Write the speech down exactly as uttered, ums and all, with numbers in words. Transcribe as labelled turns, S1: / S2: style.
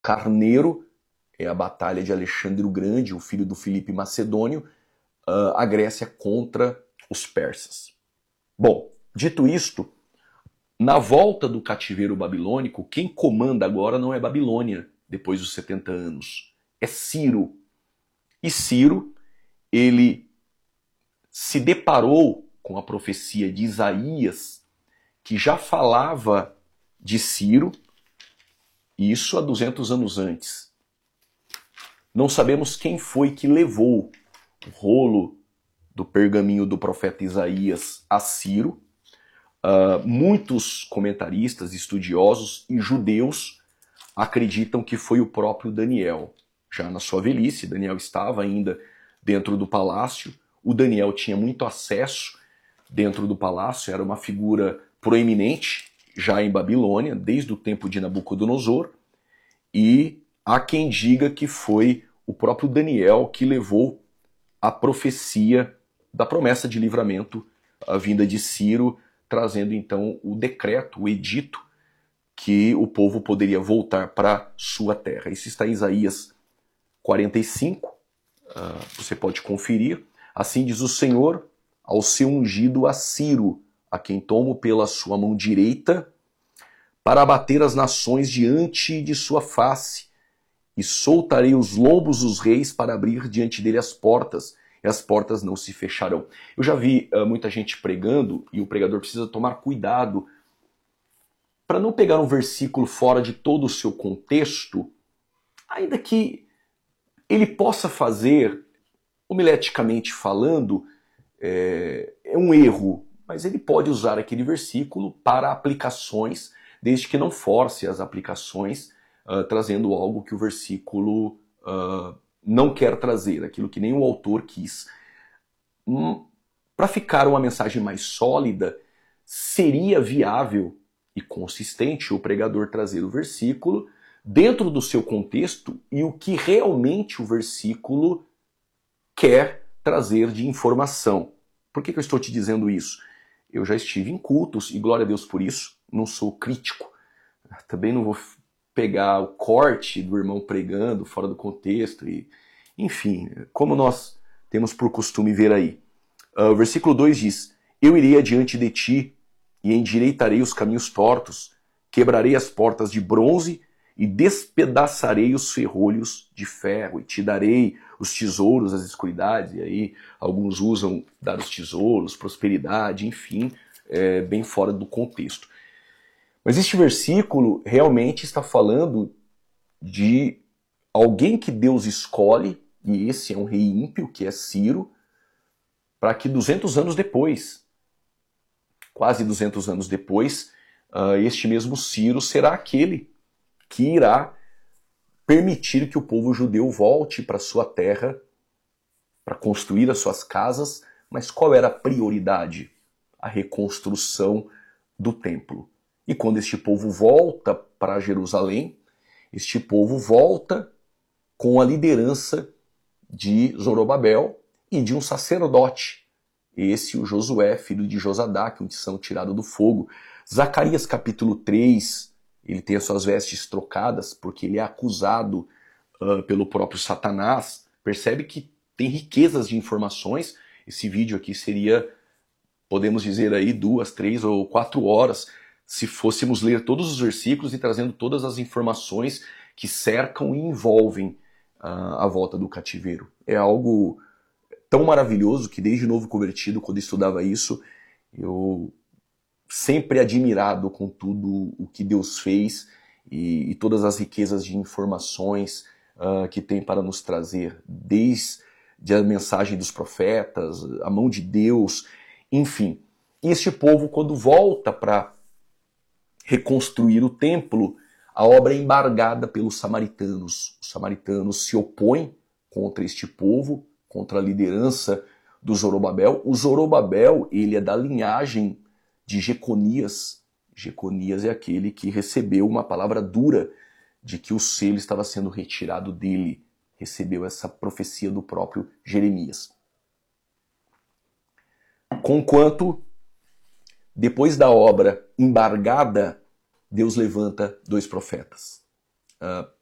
S1: Carneiro, é a batalha de Alexandre o Grande, o filho do Filipe Macedônio, uh, a Grécia contra os persas. Bom, dito isto, na volta do cativeiro babilônico, quem comanda agora não é Babilônia, depois dos setenta anos, é Ciro. E Ciro, ele se deparou com a profecia de Isaías, que já falava de Ciro, isso há duzentos anos antes. Não sabemos quem foi que levou o rolo do pergaminho do profeta Isaías a Ciro. Uh, muitos comentaristas, estudiosos e judeus acreditam que foi o próprio Daniel. Já na sua velhice, Daniel estava ainda dentro do palácio, o Daniel tinha muito acesso dentro do palácio, era uma figura proeminente já em Babilônia, desde o tempo de Nabucodonosor, e há quem diga que foi o próprio Daniel que levou a profecia da promessa de livramento, a vinda de Ciro, trazendo então o decreto, o edito, que o povo poderia voltar para sua terra. Isso está em Isaías quarenta e cinco, uh, você pode conferir. Assim diz o Senhor ao seu ungido a Ciro, a quem tomo pela sua mão direita, para abater as nações diante de sua face, e soltarei os lobos dos reis para abrir diante dele as portas, e as portas não se fecharão. Eu já vi uh, muita gente pregando, e o pregador precisa tomar cuidado para não pegar um versículo fora de todo o seu contexto, ainda que ele possa fazer, homileticamente falando, é, é um erro, mas ele pode usar aquele versículo para aplicações, desde que não force as aplicações, uh, trazendo algo que o versículo uh, não quer trazer, aquilo que nem o autor quis. Hum, para ficar uma mensagem mais sólida, seria viável e consistente o pregador trazer o versículo dentro do seu contexto e o que realmente o versículo quer trazer de informação. Por que que eu estou te dizendo isso? Eu já estive em cultos, e glória a Deus por isso, não sou crítico. Também não vou pegar o corte do irmão pregando fora do contexto, e, enfim, como nós temos por costume ver aí. Uh, o versículo dois diz: Eu irei adiante de ti, e endireitarei os caminhos tortos, quebrarei as portas de bronze, e despedaçarei os ferrolhos de ferro, e te darei os tesouros das escuridades. E aí alguns usam dar os tesouros, prosperidade, enfim, é bem fora do contexto. Mas este versículo realmente está falando de alguém que Deus escolhe, e esse é um rei ímpio, que é Ciro, para que duzentos anos depois, quase duzentos anos depois, este mesmo Ciro será aquele que irá permitir que o povo judeu volte para sua terra, para construir as suas casas. Mas qual era a prioridade? A reconstrução do templo. E quando este povo volta para Jerusalém, este povo volta com a liderança de Zorobabel e de um sacerdote, esse o Josué, filho de Josadaque, onde são tirados do fogo. Zacarias capítulo três, ele tem as suas vestes trocadas porque ele é acusado uh, pelo próprio Satanás. Percebe que tem riquezas de informações. Esse vídeo aqui seria, podemos dizer aí, duas, três ou quatro horas, se fôssemos ler todos os versículos e trazendo todas as informações que cercam e envolvem uh, a volta do cativeiro. É algo tão maravilhoso que desde novo convertido, quando estudava isso, eu sempre admirado com tudo o que Deus fez e, e todas as riquezas de informações uh, que tem para nos trazer, desde a mensagem dos profetas, a mão de Deus, enfim. E este povo, quando volta para reconstruir o templo, a obra é embargada pelos samaritanos. Os samaritanos se opõem contra este povo, contra a liderança do Zorobabel. O Zorobabel, ele é da linhagem de Jeconias. Jeconias é aquele que recebeu uma palavra dura de que o selo estava sendo retirado dele. Recebeu essa profecia do próprio Jeremias. Conquanto, depois da obra embargada, Deus levanta dois profetas. Uh,